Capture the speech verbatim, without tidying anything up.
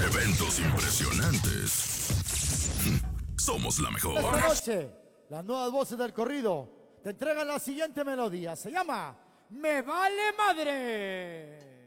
Eventos impresionantes. Somos la mejor. Esta noche, las nuevas voces del corrido te entregan la siguiente melodía. Se llama Me Vale Madre.